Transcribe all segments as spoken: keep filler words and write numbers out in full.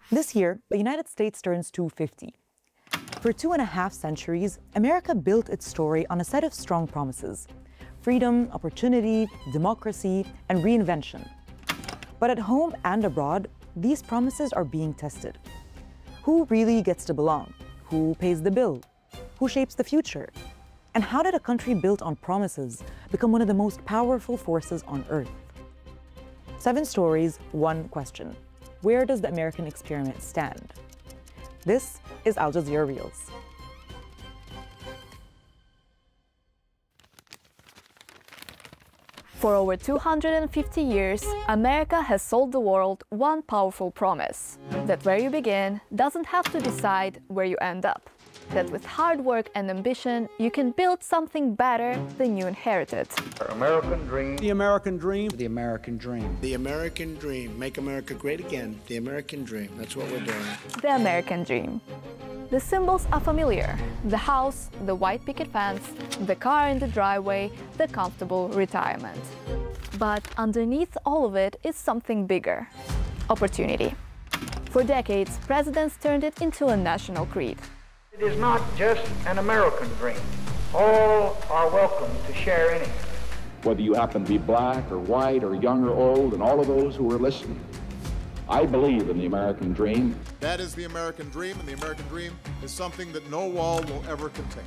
This year, the United States turns two hundred fifty. For two and a half centuries, America built its story on a set of strong promises: freedom, opportunity, democracy, and reinvention. But at home and abroad, these promises are being tested. Who really gets to belong? Who pays the bill? Who shapes the future? And how did a country built on promises become one of the most powerful forces on Earth? Seven stories, one question. Where does the American experiment stand? This is Al Jazeera Reels. For over two hundred fifty years, America has sold the world one powerful promise: that where you begin doesn't have to decide where you end up. That with hard work and ambition, you can build something better than you inherited. American dream. The American dream. The American dream. The American dream. Make America great again. The American dream. That's what we're doing. The American dream. The symbols are familiar: the house, the white picket fence, the car in the driveway, the comfortable retirement. But underneath all of it is something bigger: opportunity. For decades, presidents turned it into a national creed. It is not just an American dream. All are welcome to share in it. Whether you happen to be black or white or young or old, and all of those who are listening, I believe in the American dream. That is the American dream, and the American dream is something that no wall will ever contain.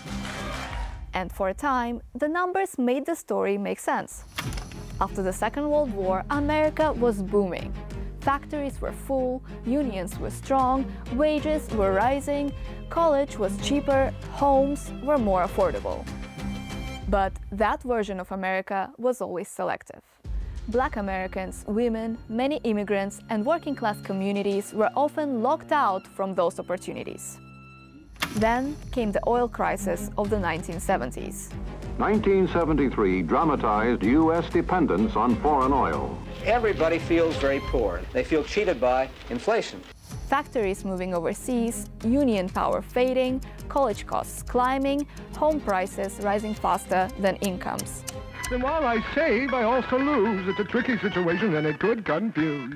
And for a time, the numbers made the story make sense. After the Second World War, America was booming. Factories were full, unions were strong, wages were rising, college was cheaper, homes were more affordable. But that version of America was always selective. Black Americans, women, many immigrants, and working-class communities were often locked out from those opportunities. Then came the oil crisis of the nineteen seventies. nineteen seventy-three dramatized U S dependence on foreign oil. Everybody feels very poor. They feel cheated by inflation. Factories moving overseas, union power fading, college costs climbing, home prices rising faster than incomes. Then while I save, I also lose. It's a tricky situation and it could confuse.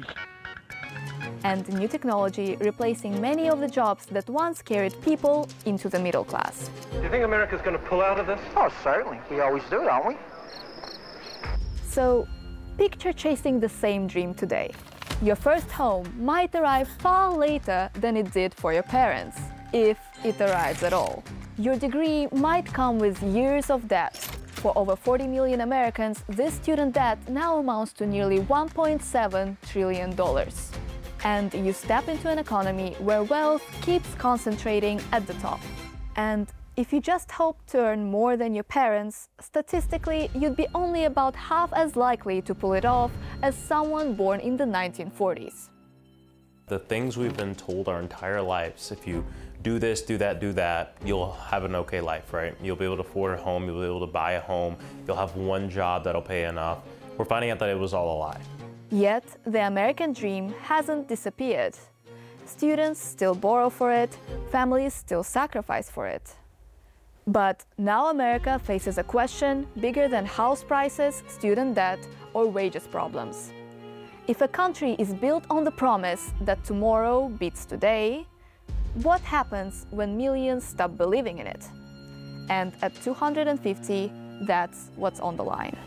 And new technology replacing many of the jobs that once carried people into the middle class. Do you think America's going to pull out of this? Oh, certainly. We always do, don't we? So, picture chasing the same dream today. Your first home might arrive far later than it did for your parents, if it arrives at all. Your degree might come with years of debt. For over forty million Americans, this student debt now amounts to nearly one point seven trillion dollars. And you step into an economy where wealth keeps concentrating at the top. And if you just hope to earn more than your parents, statistically, you'd be only about half as likely to pull it off as someone born in the nineteen forties. The things we've been told our entire lives, if you do this, do that, do that, you'll have an okay life, right? You'll be able to afford a home, you'll be able to buy a home, you'll have one job that'll pay enough. We're finding out that it was all a lie. Yet, the American dream hasn't disappeared. Students still borrow for it, families still sacrifice for it. But now America faces a question bigger than house prices, student debt, or wages problems. If a country is built on the promise that tomorrow beats today, what happens when millions stop believing in it? And at two hundred fifty, that's what's on the line.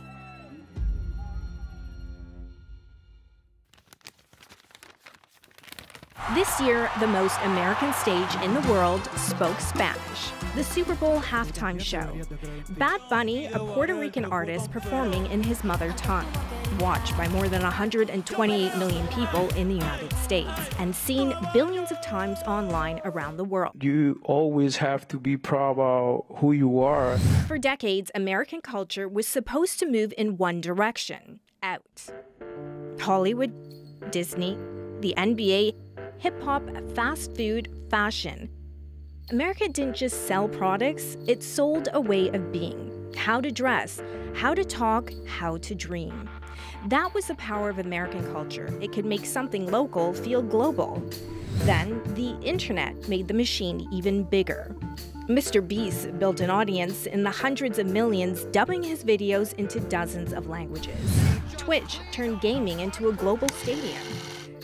This year, the most American stage in the world spoke Spanish. The Super Bowl halftime show. Bad Bunny, a Puerto Rican artist performing in his mother tongue, watched by more than one hundred twenty-eight million people in the United States and seen billions of times online around the world. You always have to be proud about who you are. For decades, American culture was supposed to move in one direction, out. Hollywood, Disney, the N B A, hip-hop, fast food, fashion. America didn't just sell products, it sold a way of being. How to dress, how to talk, how to dream. That was the power of American culture. It could make something local feel global. Then, the internet made the machine even bigger. Mister Beast built an audience in the hundreds of millions, dubbing his videos into dozens of languages. Twitch turned gaming into a global stadium.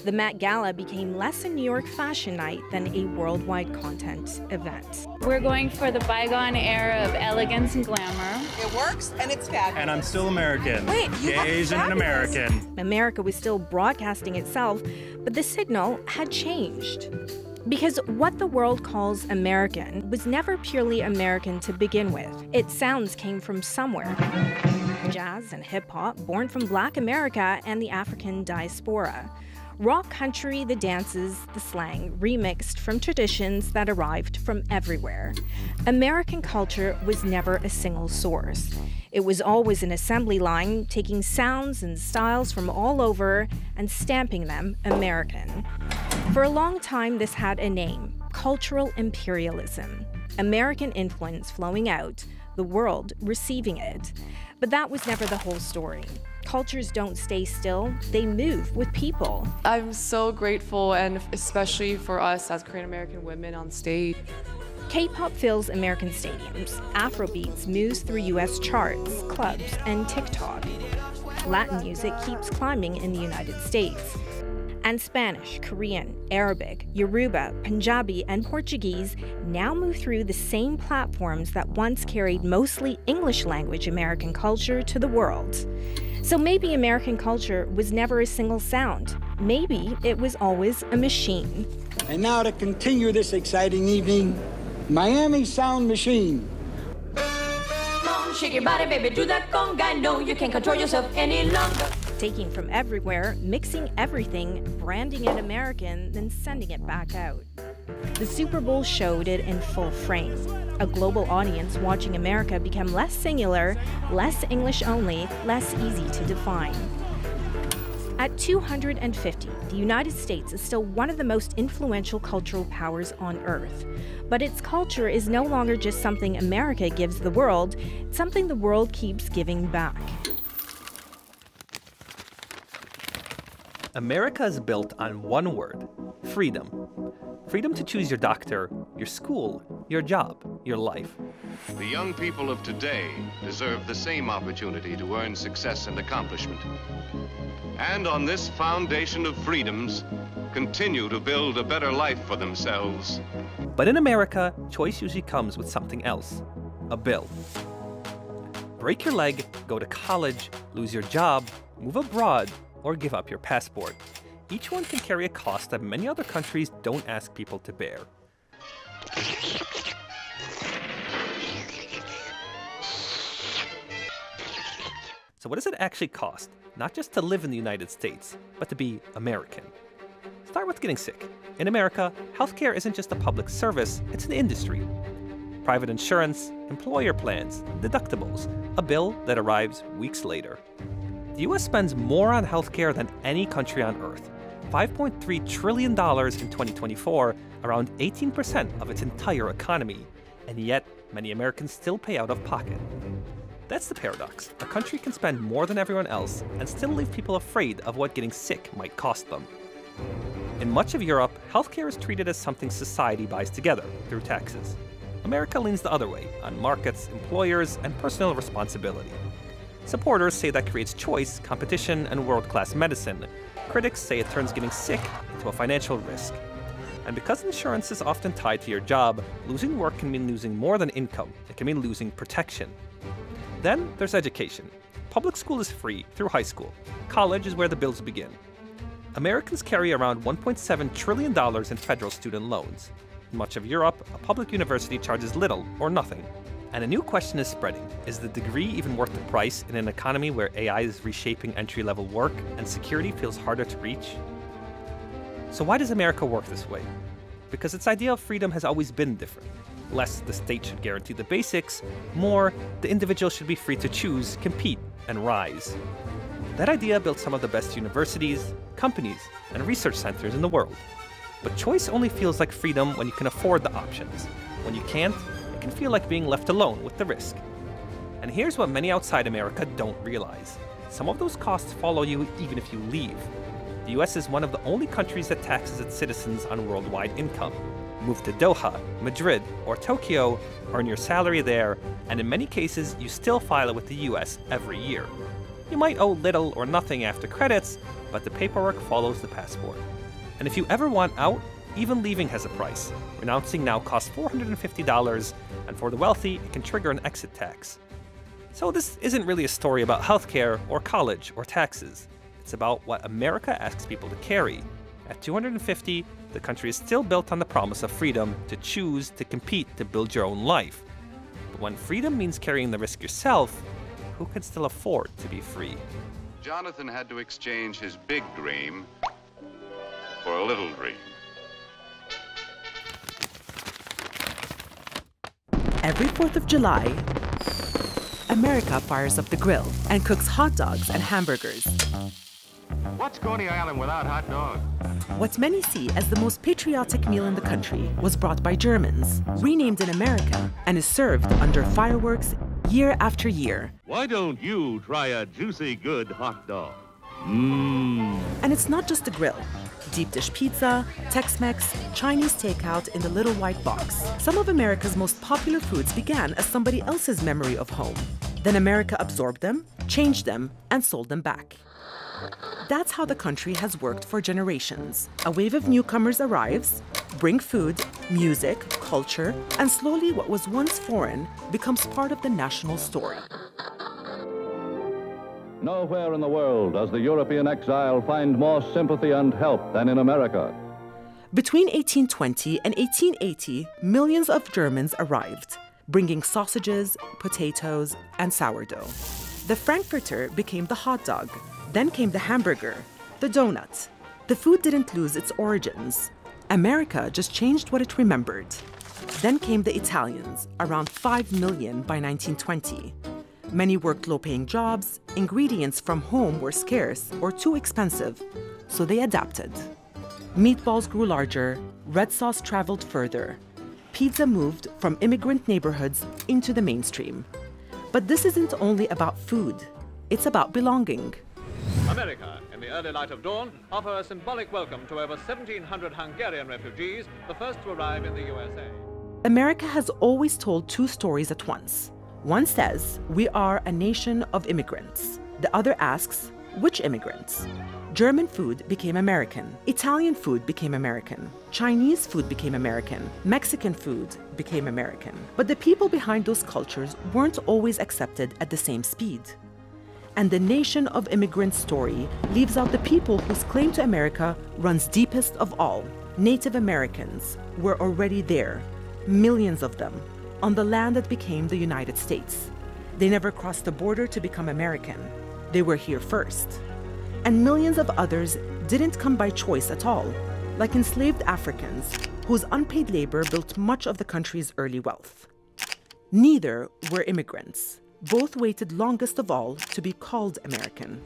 the Met Gala became less a New York fashion night than a worldwide content event. We're going for the bygone era of elegance and glamour. It works and it's fabulous. And I'm still American. Wait, you Gay, Asian, and American. America was still broadcasting itself, but the signal had changed. Because what the world calls American was never purely American to begin with. Its sounds came from somewhere. Jazz and hip-hop born from Black America and the African diaspora. Rock country, the dances, the slang, remixed from traditions that arrived from everywhere. American culture was never a single source. It was always an assembly line, taking sounds and styles from all over and stamping them American. For a long time, this had a name: cultural imperialism. American influence flowing out, the world receiving it. But that was never the whole story. Cultures don't stay still, they move with people. I'm so grateful, and especially for us as Korean American women on stage. K-pop fills American stadiums. Afrobeats moves through U S charts, clubs, and TikTok. Latin music keeps climbing in the United States. And Spanish, Korean, Arabic, Yoruba, Punjabi, and Portuguese now move through the same platforms that once carried mostly English language American culture to the world. So maybe American culture was never a single sound. Maybe it was always a machine. And now to continue this exciting evening, Miami Sound Machine. Come on, shake your body, baby, do that conga. No, you can't control yourself any longer. Taking from everywhere, mixing everything, branding it American, then sending it back out. The Super Bowl showed it in full frame. A global audience watching America become less singular, less English only, less easy to define. At two hundred fifty, the United States is still one of the most influential cultural powers on Earth. But its culture is no longer just something America gives the world, it's something the world keeps giving back. America is built on one word: freedom. Freedom to choose your doctor, your school, your job, your life. The young people of today deserve the same opportunity to earn success and accomplishment. And on this foundation of freedoms, continue to build a better life for themselves. But in America, choice usually comes with something else: a bill. Break your leg, go to college, lose your job, move abroad, or give up your passport. Each one can carry a cost that many other countries don't ask people to bear. So what does it actually cost? Not just to live in the United States, but to be American. Start with getting sick. In America, healthcare isn't just a public service, it's an industry. Private insurance, employer plans, deductibles, a bill that arrives weeks later. The U S spends more on healthcare than any country on Earth. five point three trillion dollars in twenty twenty-four, around eighteen percent of its entire economy. And yet, many Americans still pay out of pocket. That's the paradox. A country can spend more than everyone else and still leave people afraid of what getting sick might cost them. In much of Europe, healthcare is treated as something society buys together through taxes. America leans the other way, on markets, employers, and personal responsibility. Supporters say that creates choice, competition, and world-class medicine. Critics say it turns getting sick into a financial risk. And because insurance is often tied to your job, losing work can mean losing more than income. It can mean losing protection. Then there's education. Public school is free through high school. College is where the bills begin. Americans carry around one point seven trillion dollars in federal student loans. In much of Europe, a public university charges little or nothing. And a new question is spreading. Is the degree even worth the price in an economy where A I is reshaping entry-level work and security feels harder to reach? So why does America work this way? Because its idea of freedom has always been different. Less, the state should guarantee the basics. More, the individual should be free to choose, compete, and rise. That idea built some of the best universities, companies, and research centers in the world. But choice only feels like freedom when you can afford the options. When you can't, it can feel like being left alone with the risk. And here's what many outside America don't realize. Some of those costs follow you even if you leave. The U S is one of the only countries that taxes its citizens on worldwide income. Move to Doha, Madrid, or Tokyo, earn your salary there, and in many cases, you still file it with the U S every year. You might owe little or nothing after credits, but the paperwork follows the passport. And if you ever want out, even leaving has a price. Renouncing now costs four hundred fifty dollars, and for the wealthy, it can trigger an exit tax. So this isn't really a story about healthcare or college or taxes. It's about what America asks people to carry. At two hundred fifty, the country is still built on the promise of freedom to choose, to compete, to build your own life. But when freedom means carrying the risk yourself, who can still afford to be free? Jonathan had to exchange his big dream for a little dream. Every fourth of July, America fires up the grill and cooks hot dogs and hamburgers. What's Coney Island without hot dogs? What many see as the most patriotic meal in the country was brought by Germans, renamed in America, and is served under fireworks year after year. Why don't you try a juicy good hot dog? Mmm. And it's not just a grill. Deep dish pizza, Tex-Mex, Chinese takeout in the little white box. Some of America's most popular foods began as somebody else's memory of home. Then America absorbed them, changed them, and sold them back. That's how the country has worked for generations. A wave of newcomers arrives, bring food, music, culture, and slowly what was once foreign becomes part of the national story. Nowhere in the world does the European exile find more sympathy and help than in America. Between eighteen twenty and eighteen eighty, millions of Germans arrived, bringing sausages, potatoes, and sourdough. The Frankfurter became the hot dog. Then came the hamburger, the donut. The food didn't lose its origins. America just changed what it remembered. Then came the Italians, around five million by nineteen twenty. Many worked low-paying jobs, ingredients from home were scarce or too expensive, so they adapted. Meatballs grew larger, red sauce traveled further. Pizza moved from immigrant neighborhoods into the mainstream. But this isn't only about food, it's about belonging. America, in the early light of dawn, offer a symbolic welcome to over seventeen hundred Hungarian refugees, the first to arrive in the U S A. America has always told two stories at once. One says, we are a nation of immigrants. The other asks, which immigrants? German food became American. Italian food became American. Chinese food became American. Mexican food became American. But the people behind those cultures weren't always accepted at the same speed. And the nation of immigrants story leaves out the people whose claim to America runs deepest of all. Native Americans were already there, millions of them, on the land that became the United States. They never crossed the border to become American. They were here first. And millions of others didn't come by choice at all, like enslaved Africans, whose unpaid labor built much of the country's early wealth. Neither were immigrants. Both waited longest of all to be called American.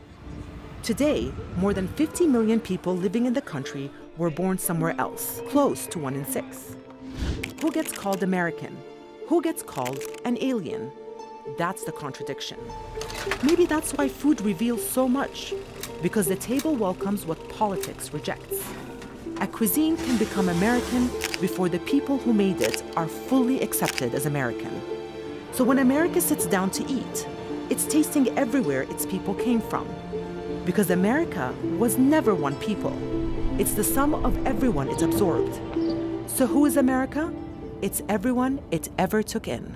Today, more than fifty million people living in the country were born somewhere else, close to one in six. Who gets called American? Who gets called an alien? That's the contradiction. Maybe that's why food reveals so much, because the table welcomes what politics rejects. A cuisine can become American before the people who made it are fully accepted as American. So when America sits down to eat, it's tasting everywhere its people came from. Because America was never one people. It's the sum of everyone it absorbed. So who is America? It's everyone it ever took in.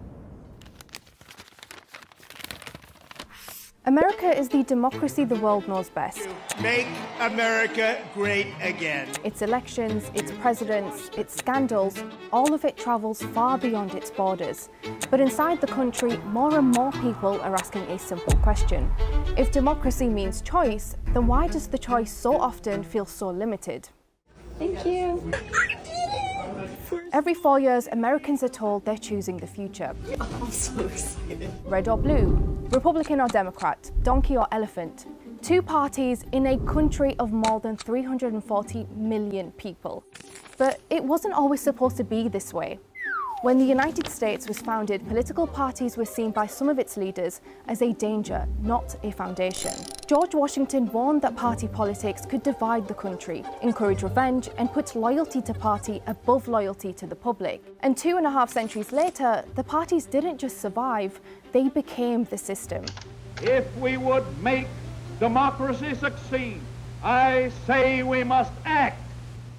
America is the democracy the world knows best. Make America great again. Its elections, its presidents, its scandals, all of it travels far beyond its borders. But inside the country, more and more people are asking a simple question. If democracy means choice, then why does the choice so often feel so limited? Thank you. Every four years, Americans are told they're choosing the future. I'm so excited. Red or blue, Republican or Democrat, donkey or elephant. Two parties in a country of more than three hundred forty million people. But it wasn't always supposed to be this way. When the United States was founded, political parties were seen by some of its leaders as a danger, not a foundation. George Washington warned that party politics could divide the country, encourage revenge, and put loyalty to party above loyalty to the public. And two and a half centuries later, the parties didn't just survive, they became the system. If we would make democracy succeed, I say we must act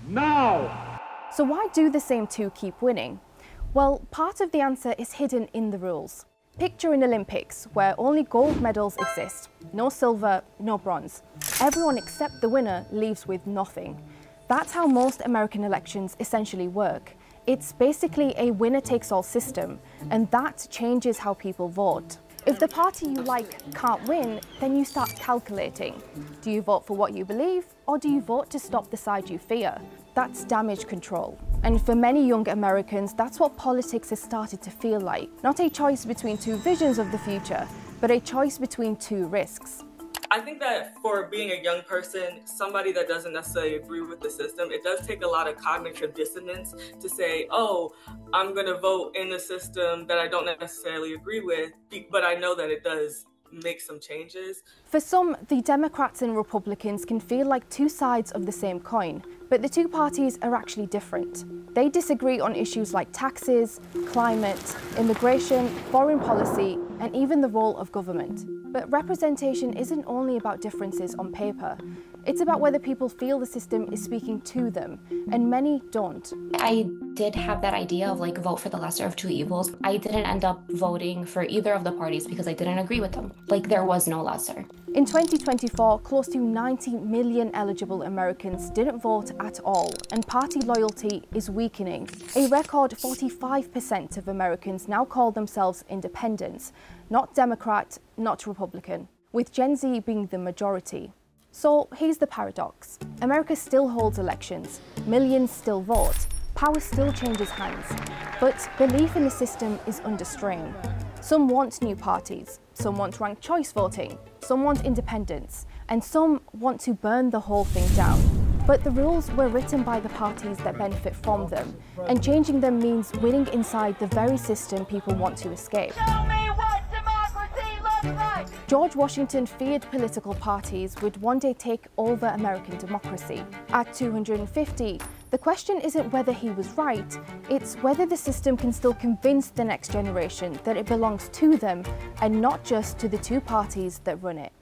Now! So why do the same two keep winning? Well, part of the answer is hidden in the rules. Picture an Olympics where only gold medals exist. No silver, no bronze. Everyone except the winner leaves with nothing. That's how most American elections essentially work. It's basically a winner-takes-all system, and that changes how people vote. If the party you like can't win, then you start calculating. Do you vote for what you believe, or do you vote to stop the side you fear? That's damage control. And for many young Americans, that's what politics has started to feel like. Not a choice between two visions of the future, but a choice between two risks. I think that for being a young person, somebody that doesn't necessarily agree with the system, it does take a lot of cognitive dissonance to say, oh, I'm going to vote in a system that I don't necessarily agree with, but I know that it does make some changes. For some, the Democrats and Republicans can feel like two sides of the same coin, but the two parties are actually different. They disagree on issues like taxes, climate, immigration, foreign policy, and even the role of government. But representation isn't only about differences on paper. It's about whether people feel the system is speaking to them, and many don't. I did have that idea of like vote for the lesser of two evils. I didn't end up voting for either of the parties because I didn't agree with them. Like there was no lesser. In twenty twenty-four, close to ninety million eligible Americans didn't vote at all, and party loyalty is weakening. A record forty-five percent of Americans now call themselves independents, not Democrat, not Republican, with Gen Z being the majority. So here's the paradox. America still holds elections, millions still vote, power still changes hands, but belief in the system is under strain. Some want new parties, some want ranked choice voting, some want independence, and some want to burn the whole thing down. But the rules were written by the parties that benefit from them, and changing them means winning inside the very system people want to escape. Show me what democracy looks like! George Washington feared political parties would one day take over American democracy. At two hundred fifty, the question isn't whether he was right, it's whether the system can still convince the next generation that it belongs to them and not just to the two parties that run it.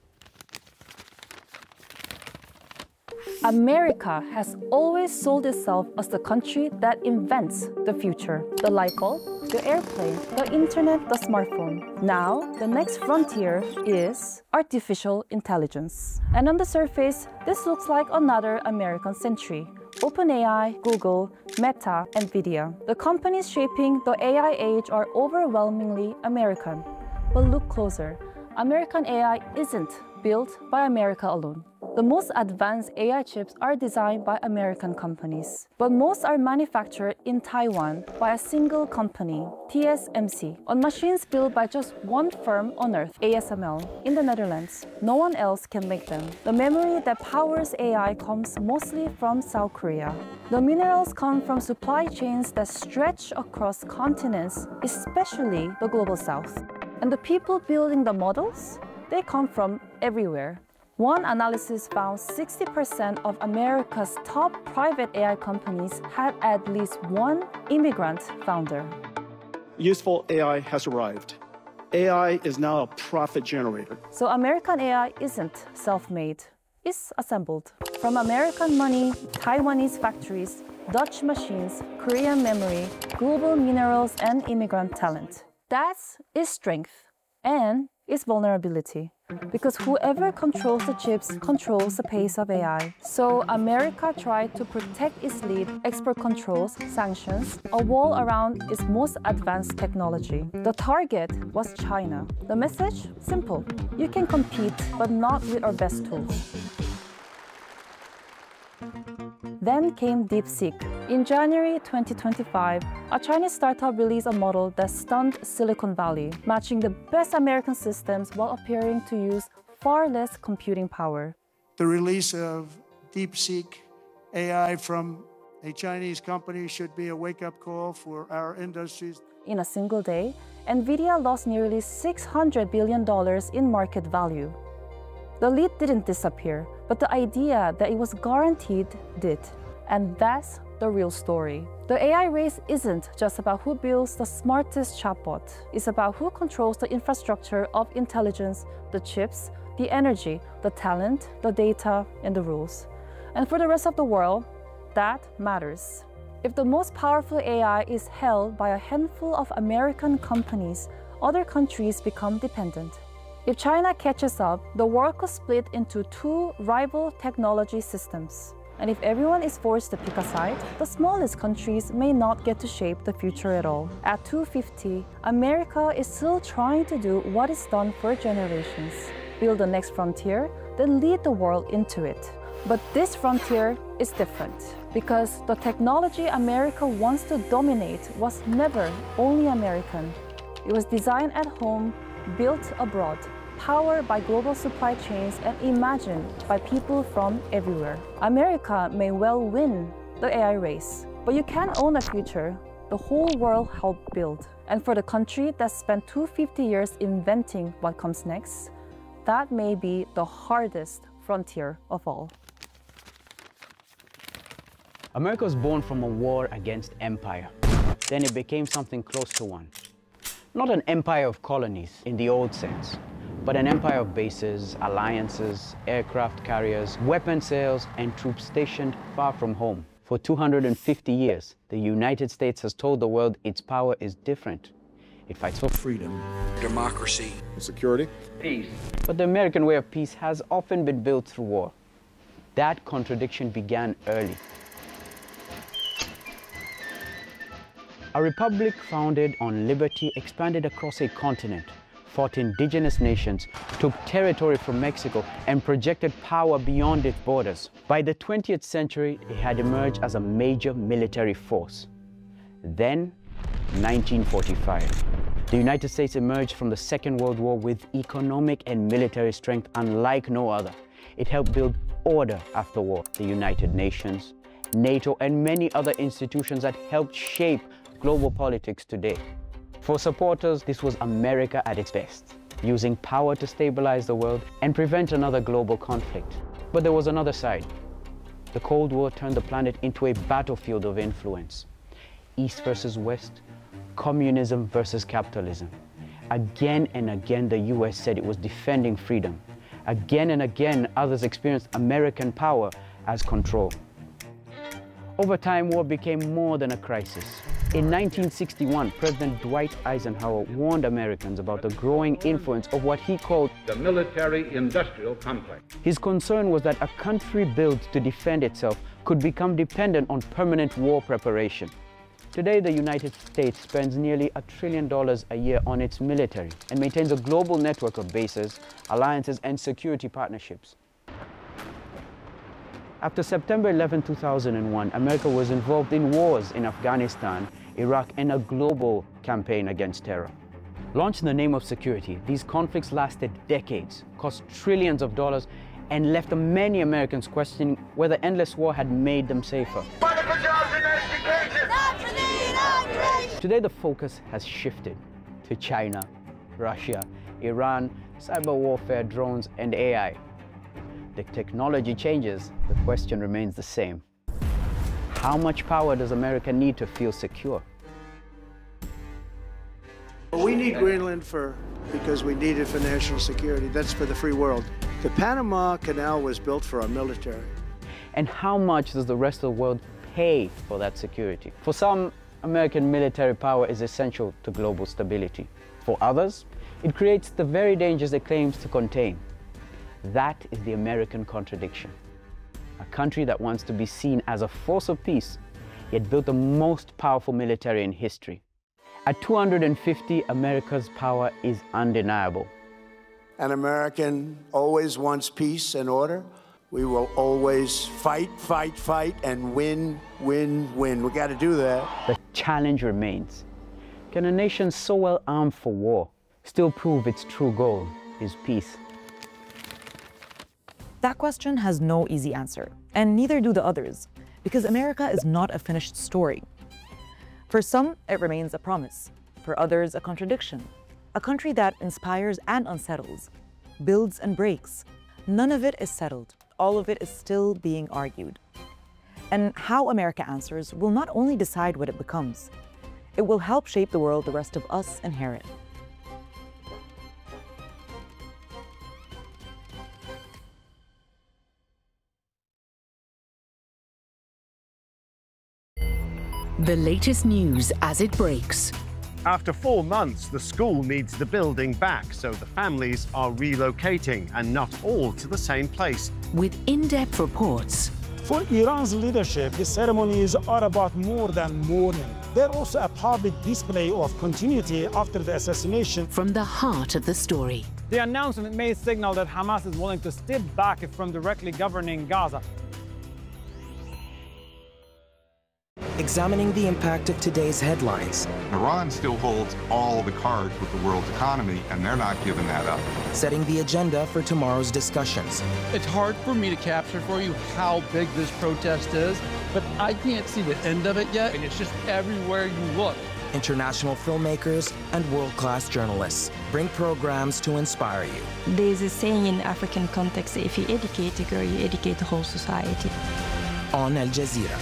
America has always sold itself as the country that invents the future. The light bulb, the airplane, the internet, the smartphone. Now, the next frontier is artificial intelligence. And on the surface, this looks like another American century. OpenAI, Google, Meta, NVIDIA. The companies shaping the A I age are overwhelmingly American. But look closer. American A I isn't built by America alone. The most advanced A I chips are designed by American companies, but most are manufactured in Taiwan by a single company, T S M C, on machines built by just one firm on Earth, A S M L, in the Netherlands. No one else can make them. The memory that powers A I comes mostly from South Korea. The minerals come from supply chains that stretch across continents, especially the global South. And the people building the models, they come from everywhere. One analysis found sixty percent of America's top private A I companies had at least one immigrant founder. Useful A I has arrived. A I is now a profit generator. So American A I isn't self-made, it's assembled. From American money, Taiwanese factories, Dutch machines, Korean memory, global minerals, and immigrant talent. That's its strength and its vulnerability. Because whoever controls the chips controls the pace of A I. So America tried to protect its lead, export controls, sanctions, a wall around its most advanced technology. The target was China. The message? Simple. You can compete, but not with our best tools. Then came DeepSeek. In January twenty twenty-five, a Chinese startup released a model that stunned Silicon Valley, matching the best American systems while appearing to use far less computing power. The release of DeepSeek A I from a Chinese company should be a wake-up call for our industries. In a single day, NVIDIA lost nearly six hundred billion dollars in market value. The lead didn't disappear, but the idea that it was guaranteed did. And that's the real story. The A I race isn't just about who builds the smartest chatbot. It's about who controls the infrastructure of intelligence, the chips, the energy, the talent, the data, and the rules. And for the rest of the world, that matters. If the most powerful A I is held by a handful of American companies, other countries become dependent. If China catches up, the world could split into two rival technology systems. And if everyone is forced to pick a side, the smallest countries may not get to shape the future at all. At two fifty, America is still trying to do what is done for generations. Build the next frontier, then lead the world into it. But this frontier is different, because the technology America wants to dominate was never only American. It was designed at home, built abroad, powered by global supply chains and imagined by people from everywhere. America may well win the A I race, but you can't own a future the whole world helped build. And for the country that spent two hundred fifty years inventing what comes next, that may be the hardest frontier of all. America was born from a war against empire. Then it became something close to one. Not an empire of colonies in the old sense, but an empire of bases, alliances, aircraft carriers, weapon sales, and troops stationed far from home. For two hundred fifty years, the United States has told the world its power is different. It fights for freedom, democracy, security, peace. But the American way of peace has often been built through war. That contradiction began early. A republic founded on liberty expanded across a continent, fought indigenous nations, took territory from Mexico, and projected power beyond its borders. By the twentieth century, it had emerged as a major military force. Then, nineteen forty-five. The United States emerged from the Second World War with economic and military strength unlike no other. It helped build order after war. The United Nations, NATO, and many other institutions that helped shape global politics today. For supporters, this was America at its best, using power to stabilize the world and prevent another global conflict. But there was another side. The Cold War turned the planet into a battlefield of influence. East versus West, communism versus capitalism. Again and again, the U S said it was defending freedom. Again and again, others experienced American power as control. Over time, war became more than a crisis. In nineteen sixty-one, President Dwight Eisenhower warned Americans about the growing influence of what he called the military-industrial complex. His concern was that a country built to defend itself could become dependent on permanent war preparation. Today, the United States spends nearly a trillion dollars a year on its military and maintains a global network of bases, alliances, and security partnerships. After September eleventh, two thousand one, America was involved in wars in Afghanistan, Iraq, and a global campaign against terror. Launched in the name of security, these conflicts lasted decades, cost trillions of dollars, and left many Americans questioning whether endless war had made them safer. Today, the focus has shifted to China, Russia, Iran, cyber warfare, drones, and A I. The technology changes, the question remains the same. How much power does America need to feel secure? We need Greenland for, because we need it for national security. That's for the free world. The Panama Canal was built for our military. And how much does the rest of the world pay for that security? For some, American military power is essential to global stability. For others, it creates the very dangers it claims to contain. That is the American contradiction. A country that wants to be seen as a force of peace, yet built the most powerful military in history. At two hundred fifty, America's power is undeniable. An American always wants peace and order. We will always fight, fight, fight, and win, win, win. We got to do that. The challenge remains. Can a nation so well armed for war still prove its true goal is peace? That question has no easy answer, and neither do the others, because America is not a finished story. For some, it remains a promise. For others, a contradiction. A country that inspires and unsettles, builds and breaks. None of it is settled. All of it is still being argued. And how America answers will not only decide what it becomes, it will help shape the world the rest of us inherit. The latest news as it breaks. After four months, the school needs the building back, so the families are relocating, and not all to the same place. With in-depth reports. For Iran's leadership, the ceremonies are about more than mourning. They're also a public display of continuity after the assassination. From the heart of the story. The announcement may signal that Hamas is willing to step back from directly governing Gaza. Examining the impact of today's headlines. Iran still holds all the cards with the world's economy, and they're not giving that up. Setting the agenda for tomorrow's discussions. It's hard for me to capture for you how big this protest is, but I can't see the end of it yet, and it's just everywhere you look. International filmmakers and world-class journalists bring programs to inspire you. There's a saying in African context, if you educate a girl, you educate the whole society. On Al Jazeera.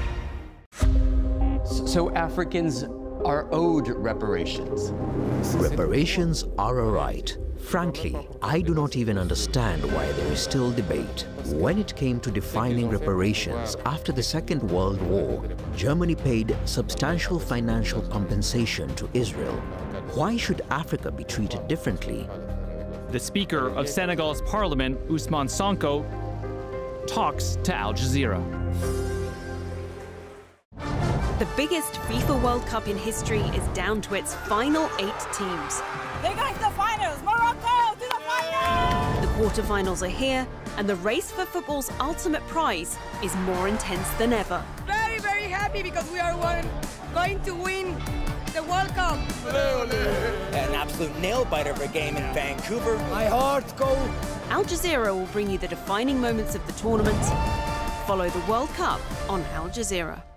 So Africans are owed reparations. Reparations are a right. Frankly, I do not even understand why there is still debate. When it came to defining reparations after the Second World War, Germany paid substantial financial compensation to Israel. Why should Africa be treated differently? The Speaker of Senegal's parliament, Ousmane Sonko, talks to Al Jazeera. The biggest FIFA World Cup in history is down to its final eight teams. They're going to the finals! Morocco to the finals! The quarterfinals are here, and the race for football's ultimate prize is more intense than ever. Very, very happy because we are one, going to win the World Cup. An absolute nail-biter of a game in Vancouver. My heart go. Al Jazeera will bring you the defining moments of the tournament. Follow the World Cup on Al Jazeera.